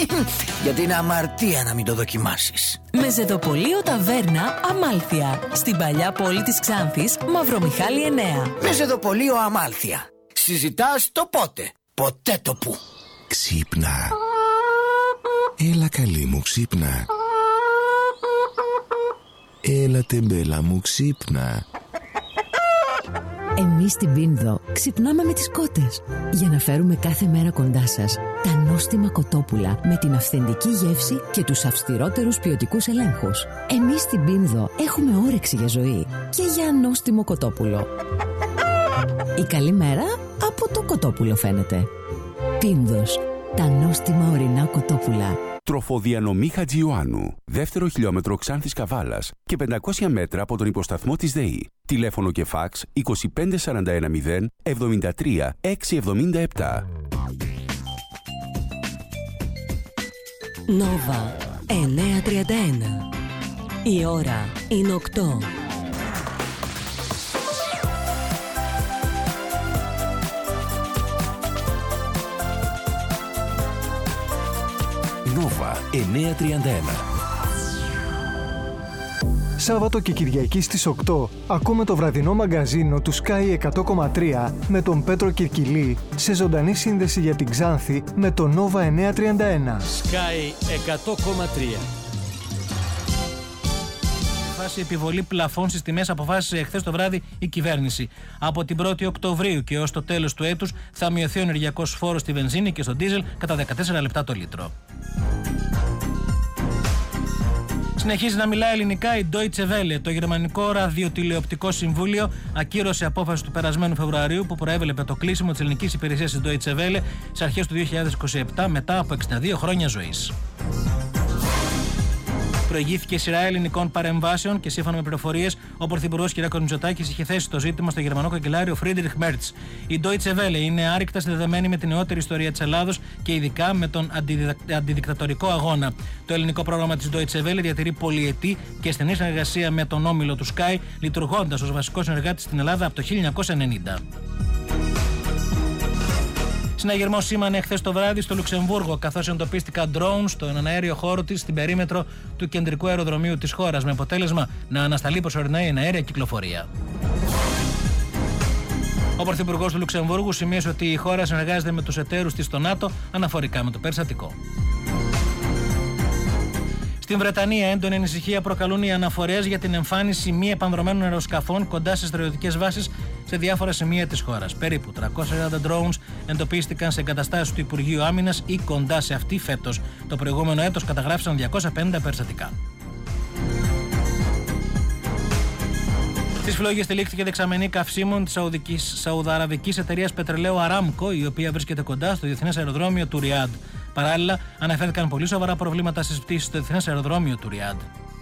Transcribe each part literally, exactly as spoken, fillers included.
Γιατί είναι αμαρτία να μην το δοκιμάσεις. Μεζεδοπολείο Ταβέρνα Αμάλθεια. Στην παλιά πόλη της Ξάνθης, Μαυρομιχάλη εννέα. Μεζεδοπολείο Αμάλθεια. Συζητάς το πότε, ποτέ το που. Ξύπνα. Έλα καλή μου, ξύπνα. Έλα τεμπέλα μου, ξύπνα. Εμείς στην Πίνδο ξυπνάμε με τις κότες για να φέρουμε κάθε μέρα κοντά σας τα νόστιμα κοτόπουλα με την αυθεντική γεύση και τους αυστηρότερους ποιοτικούς ελέγχους. Εμείς στην Πίνδο έχουμε όρεξη για ζωή και για νόστιμο κοτόπουλο. Η καλή μέρα από το κοτόπουλο φαίνεται. Πίνδος, τα νόστιμα ορεινά κοτόπουλα. Τροφοδιανομή Χατζιωάννου. Δεύτερο χιλιόμετρο Ξάνθης Καβάλας και πεντακόσια μέτρα από τον υποσταθμό της ΔΕΗ. Τηλέφωνο και φάξ είκοσι πέντε σαράντα ένα μηδέν εβδομήντα τρία εξακόσια εβδομήντα επτά. Νόβα εννιακόσια τριάντα ένα. Η ώρα είναι οκτώ. Νόβα εννιακόσια τριάντα ένα. Σάββατο και Κυριακή στις οκτώ ακούμε το βραδινό μαγκαζίνο του Sky εκατό κόμμα τρία με τον Πέτρο Κυρκυλή σε ζωντανή σύνδεση για την Ξάνθη με το Nova εννιακόσια τριάντα ένα. Sky εκατό κόμμα τρία. Φάση επιβολή πλαφών στις τιμές αποφάσισε εχθές το βράδυ η κυβέρνηση. Από την πρώτη Οκτωβρίου και έως το τέλος του έτους θα μειωθεί ο ενεργειακός φόρος στη βενζίνη και στο ντίζελ κατά δεκατέσσερα λεπτά το λίτρο. Συνεχίζει να μιλάει ελληνικά η Deutsche Welle. Το γερμανικό ραδιοτηλεοπτικό συμβούλιο ακύρωσε απόφαση του περασμένου Φεβρουαρίου που προέβλεπε το κλείσιμο της ελληνικής υπηρεσίας της Deutsche Welle στις αρχές του δύο χιλιάδες είκοσι επτά μετά από εξήντα δύο χρόνια ζωής. Προηγήθηκε σειρά ελληνικών παρεμβάσεων και σύμφωνα με πληροφορίες, ο Πρωθυπουργός κ. Μητσοτάκης είχε θέσει το ζήτημα στο γερμανό καγκελάριο Φρίντριχ Μέρτς. Η Deutsche Welle είναι άρρηκτα συνδεδεμένη με την νεότερη ιστορία της Ελλάδος και ειδικά με τον αντιδικτατορικό αγώνα. Το ελληνικό πρόγραμμα της Deutsche Welle διατηρεί πολυετή και στενή συνεργασία με τον όμιλο του Sky, λειτουργώντας ως βασικός συνεργάτης στην Ελλάδα από το χίλια εννιακόσια ενενήντα. Συναγερμό σήμανε χθες το βράδυ στο Λουξεμβούργο, καθώς εντοπίστηκαν drones στον αέριο χώρο της στην περίμετρο του κεντρικού αεροδρομίου της χώρας, με αποτέλεσμα να ανασταλεί προσωρινά η εναέρια κυκλοφορία. Ο Πρωθυπουργός του Λουξεμβούργου σημείωσε ότι η χώρα συνεργάζεται με τους εταίρους της στο ΝΑΤΟ αναφορικά με το περιστατικό. Στην Βρετανία, έντονη ανησυχία προκαλούν οι αναφορές για την εμφάνιση μη επανδρωμένων αεροσκαφών κοντά σε στρατιωτικές βάσεις σε διάφορα σημεία της χώρας. Περίπου τριακόσια σαράντα drones εντοπίστηκαν σε εγκαταστάσεις του Υπουργείου Άμυνας ή κοντά σε αυτή φέτος. Το προηγούμενο έτος καταγράφησαν διακόσια πενήντα περιστατικά. Στις φλόγες τυλίχθηκε δεξαμενή καυσίμων της Σαουδαραβικής εταιρείας πετρελαίου Aramco, η οποία βρίσκεται κοντά στο διεθνές αεροδρόμιο του Ριάντ. Παράλληλα, αναφέρθηκαν πολύ σοβαρά προβλήματα στις πτήσεις στο διεθνές αεροδρόμιο του Ριάντ.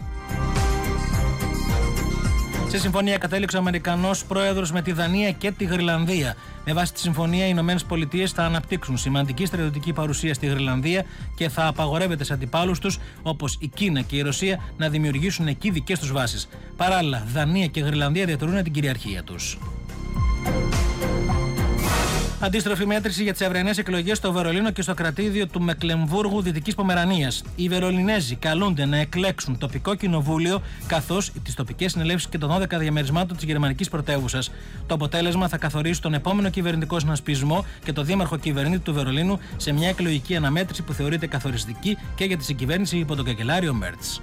Σε συμφωνία κατέληξε ο Αμερικανός πρόεδρος με τη Δανία και τη Γροιλανδία. Με βάση τη συμφωνία, οι Ηνωμένες Πολιτείες θα αναπτύξουν σημαντική στρατιωτική παρουσία στη Γροιλανδία και θα απαγορεύεται σε αντιπάλους τους, όπως η Κίνα και η Ρωσία, να δημιουργήσουν εκεί δικές τους βάσεις. Παράλληλα, Δανία και Γροιλανδία διατηρούν την κυριαρχία τους. Αντίστροφη μέτρηση για τις αυριανές εκλογές στο Βερολίνο και στο κρατήδιο του Μεκλεμβούργου Δυτικής Πομερανίας. Οι Βερολινέζοι καλούνται να εκλέξουν τοπικό κοινοβούλιο, καθώς τις τοπικές συνελεύσεις και των δώδεκα διαμερισμάτων της γερμανικής πρωτεύουσας. Το αποτέλεσμα θα καθορίσει τον επόμενο κυβερνητικό συνασπισμό και το δήμαρχο κυβερνήτη του Βερολίνου σε μια εκλογική αναμέτρηση που θεωρείται καθοριστική και για τη συγκυβέρνηση υπό τον καγκελάριο Μέρτς.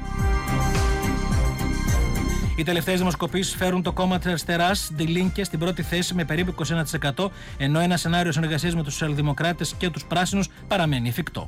Οι τελευταίες δημοσκοπήσεις φέρουν το κόμμα της αριστεράς, Die Linke, στην πρώτη θέση με περίπου είκοσι ένα τοις εκατό, ενώ ένα σενάριο συνεργασίας με τους σοσιαλδημοκράτες και τους πράσινους παραμένει εφικτό.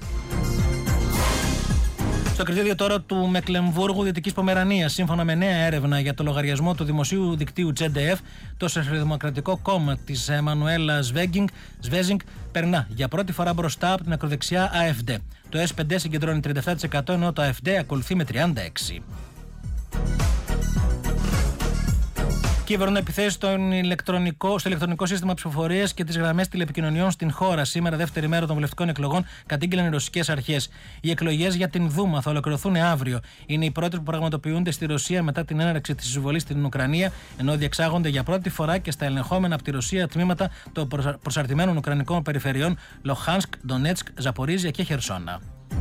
Στο κριτήριο τώρα του Μεκλεμβούργου Δυτικής Πομερανίας, σύμφωνα με νέα έρευνα για το λογαριασμό του δημοσίου δικτύου τζι ντι εφ, το Σοσιαλδημοκρατικό κόμμα της Εμμανουέλα Σβέζινγκ περνά για πρώτη φορά μπροστά από την ακροδεξιά έι εφ ντι. Το ες πέντε συγκεντρώνει τριάντα επτά τοις εκατό, ενώ το έι εφ ντι ακολουθεί με τριάντα έξι τοις εκατό. Κύβερνο επιθέσεις στο ηλεκτρονικό, στο ηλεκτρονικό σύστημα ψηφοφορίας και τις γραμμές τηλεπικοινωνιών στην χώρα. Σήμερα, δεύτερη μέρα των βουλευτικών εκλογών, κατήγγειλαν οι ρωσικές αρχές. Οι εκλογές για την Δούμα θα ολοκληρωθούν αύριο. Είναι οι πρώτες που πραγματοποιούνται στη Ρωσία μετά την έναρξη της εισβολής στην Ουκρανία, ενώ διεξάγονται για πρώτη φορά και στα ελεγχόμενα από τη Ρωσία τμήματα των προσαρτημένων Ουκρανικών περιφερειών Λοχάνσκ, Ντονέτσκ, Ζαπορίζια και Χερσόνα.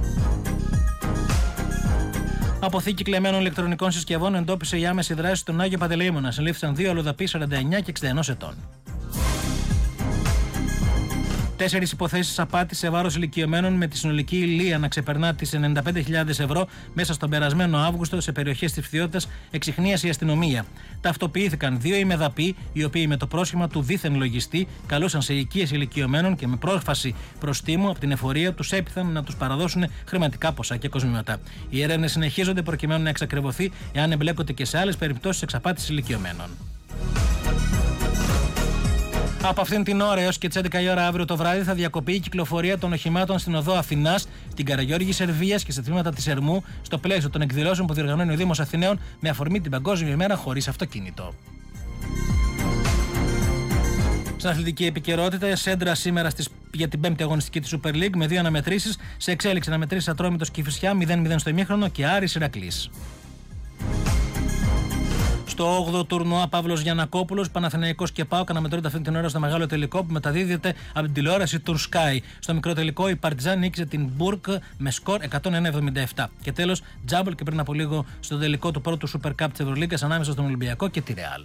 Αποθήκη κλεμμένων ηλεκτρονικών συσκευών εντόπισε η άμεση δράση στον Άγιο Παντελεήμονα. Συλλήφθησαν δύο αλλοδαποί σαράντα εννιά και εξήντα ένα ετών. Τέσσερις υποθέσεις απάτης σε βάρος ηλικιωμένων με τη συνολική ηλία να ξεπερνά τις ενενήντα πέντε χιλιάδες ευρώ μέσα στον περασμένο Αύγουστο σε περιοχές της Φθιώτας εξιχνίασε η αστυνομία. Ταυτοποιήθηκαν δύο ημεδαποί, οι οποίοι με το πρόσχημα του δίθεν λογιστή καλούσαν σε οικίες ηλικιωμένων και με πρόσφαση προστίμου από την εφορία τους έπειθαν να τους παραδώσουν χρηματικά ποσά και κοσμήματα. Οι έρευνες συνεχίζονται προκειμένου να εξακριβωθεί εάν εμπλέκονται και σε άλλες περιπτώσεις εξαπάτησης ηλικιωμένων. Από αυτήν την ώρα έως και τις έντεκα η ώρα αύριο το βράδυ θα διακοπεί η κυκλοφορία των οχημάτων στην οδό Αθηνάς, την Καραγιώργη Σερβίας και στα τμήματα της Ερμού, στο πλαίσιο των εκδηλώσεων που διοργανώνει ο Δήμος Αθηναίων με αφορμή την Παγκόσμια ημέρα χωρίς αυτοκίνητο. Στην αθλητική επικαιρότητα, Σέντρα σήμερα στις, για την πέμπτη αγωνιστική της Super League με δύο αναμετρήσεις. Σε εξέλιξη αναμετρήσεις Ατρόμητος Κηφισιά μηδέν μηδέν στο ημίχρονο και Άρης Ηρακλής. Στο όγδοο τουρνουά Παύλος Γιαννακόπουλος, Παναθηναϊκός και ΠΑΟΚ αναμετρώνται αυτή την ώρα στο μεγάλο τελικό που μεταδίδεται από την τηλεόραση του Sky. Στο μικρό τελικό η Παρτιζάν νίκησε την Μπουρκ με σκορ εκατόν ένα εβδομήντα επτά. Και τέλος, τζάμπολ και πριν από λίγο στο τελικό του πρώτου Super Cup της Ευρωλίγκας ανάμεσα στον Ολυμπιακό και τη Ρεάλ.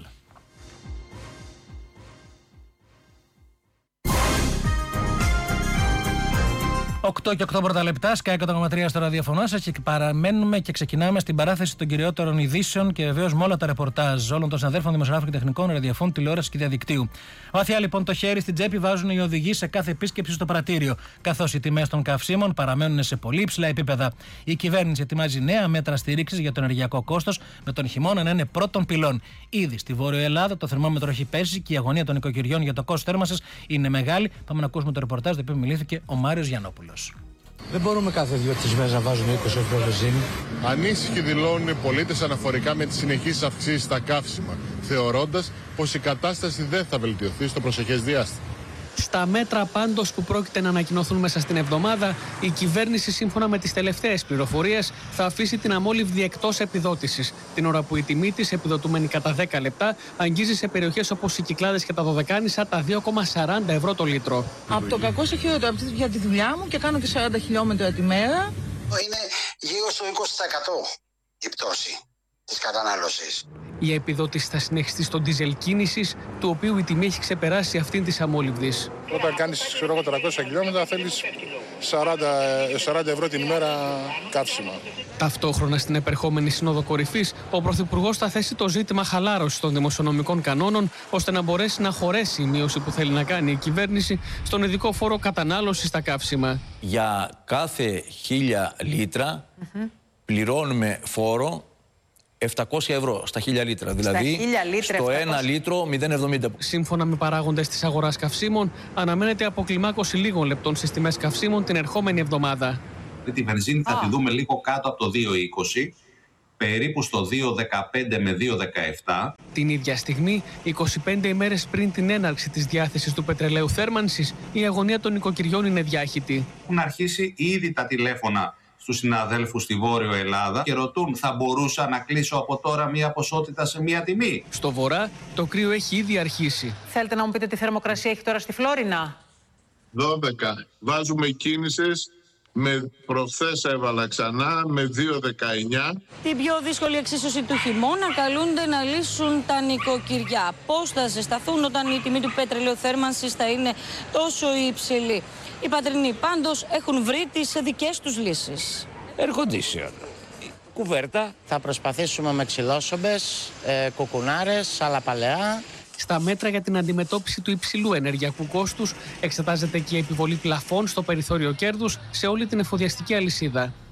οκτώ και οκτώ πρώτα λεπτά, Sky εκατό κόμμα τρία στο ραδιοφωνό σας και παραμένουμε και ξεκινάμε στην παράθεση των κυριότερων ειδήσεων και βεβαίως με όλα τα ρεπορτάζ όλων των συναδέλφων δημοσιογράφων και τεχνικών, ραδιοφώνου, τηλεόραση και διαδικτύου. Βαθιά λοιπόν το χέρι στην τσέπη βάζουν οι οδηγοί σε κάθε επίσκεψη στο πρατήριο, καθώς οι τιμές των καυσίμων παραμένουν σε πολύ υψηλά επίπεδα. Η κυβέρνηση ετοιμάζει νέα μέτρα στήριξης για το ενεργειακό κόστος, με τον χειμώνα να είναι πρώτων πυλών. Ήδη στη Βόρεια Ελλάδα το θερμόμετρο έχει πέσει και η αγωνία των οικοκυριών για το κόστος θέρμανσης είναι μεγάλη. Πάμε να ακούσουμε το ρεπορτάζ το οποίο μιλήθηκε ο Μάριος Γιαννόπουλος. Δεν μπορούμε κάθε δύο-τρεις μέρες να βάζουμε είκοσι ευρώ βενζίνη. Ανήσυχοι δηλώνουν οι πολίτες αναφορικά με τις συνεχείς αυξήσεις στα καύσιμα, θεωρώντας πως η κατάσταση δεν θα βελτιωθεί στο προσεχές διάστημα. Στα μέτρα πάντως που πρόκειται να ανακοινωθούν μέσα στην εβδομάδα, η κυβέρνηση σύμφωνα με τις τελευταίες πληροφορίες θα αφήσει την αμόλυβδη εκτός επιδότησης, την ώρα που η τιμή της επιδοτούμενη κατά δέκα λεπτά αγγίζει σε περιοχές όπως οι Κυκλάδες και τα Δωδεκάνησα τα δύο κόμμα σαράντα ευρώ το λίτρο. Από το κακό σε χειρότερο, για τη δουλειά μου και κάνω και σαράντα χιλιόμετρα τη μέρα. Είναι γύρω στο είκοσι τοις εκατό η πτώση της κατανάλωσης. Η επιδότηση θα συνεχιστεί στον ντίζελ κίνησης, του οποίου η τιμή έχει ξεπεράσει αυτήν της αμόλυβδης. Όταν κάνεις ξέρω, τριακόσια χιλιόμετρα θέλεις σαράντα ευρώ την ημέρα καύσιμα. Ταυτόχρονα στην επερχόμενη Σύνοδο Κορυφής, ο Πρωθυπουργός θα θέσει το ζήτημα χαλάρωσης των δημοσιονομικών κανόνων, ώστε να μπορέσει να χωρέσει η μείωση που θέλει να κάνει η κυβέρνηση στον ειδικό φόρο κατανάλωσης στα καύσιμα. Για κάθε χίλια λίτρα mm-hmm. πληρώνουμε φόρο επτακόσια ευρώ στα χίλια λίτρα. Στα δηλαδή χίλια λίτρα, στο επτακόσια. ένα λίτρο μηδέν κόμμα εβδομήντα. Σύμφωνα με παράγοντες της αγοράς καυσίμων, αναμένεται αποκλιμάκωση λίγων λεπτών στις τιμές καυσίμων την ερχόμενη εβδομάδα. Τη βενζίνη θα τη δούμε λίγο κάτω από το δύο είκοσι, περίπου στο δύο δεκαπέντε με δύο δεκαεπτά. Την ίδια στιγμή, είκοσι πέντε ημέρες πριν την έναρξη της διάθεσης του πετρελαίου θέρμανσης, η αγωνία των νοικοκυριών είναι διάχυτη. Έχουν αρχίσει ήδη τα τηλέφωνα στους συναδέλφους στη Βόρειο Ελλάδα και ρωτούν, θα μπορούσα να κλείσω από τώρα μία ποσότητα σε μία τιμή. Στο βορρά το κρύο έχει ήδη αρχίσει. Θέλετε να μου πείτε τι θερμοκρασία έχει τώρα στη Φλόρινα? δώδεκα. Βάζουμε κίνησες. Με προχθές έβαλα ξανά με δύο δεκαεννιά. Την πιο δύσκολη εξίσωση του χειμώνα καλούνται να λύσουν τα νοικοκυριά. Πώς θα ζεσταθούν όταν η τιμή του πετρελαίου θέρμανσης θα είναι τόσο υψηλή. Οι πατρινοί πάντως έχουν βρει τις δικές τους λύσεις. Air condition. Κουβέρτα. Θα προσπαθήσουμε με ξυλόσομπες, ε, κουκουνάρες, άλλα παλαιά. Στα μέτρα για την αντιμετώπιση του υψηλού ενεργειακού κόστους εξετάζεται και η επιβολή πλαφών στο περιθώριο κέρδους σε όλη την εφοδιαστική αλυσίδα.